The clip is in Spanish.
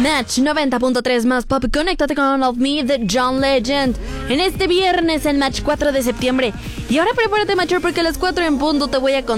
Match 90.3 más pop. Conéctate con Love Me de John Legend en este viernes en Match 4 de septiembre. Y ahora prepárate, macho, porque a las 4 en punto te voy a contar